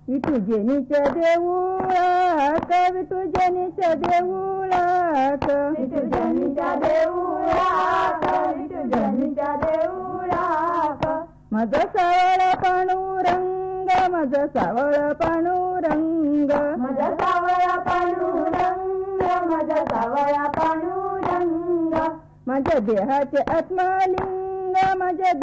विठुजनीच्या देऊळात विठुजनीच्या देऊळात विठुजनीच्या देऊळात विठुजनीच्या देऊळात माझा सावळा पांडुरंग माझा सावळा पांडुरंग माझा सावळा पांडुरंग माझा सावळा पांडुरंग माझ्या देहाचे आत्मलिंग माझ्या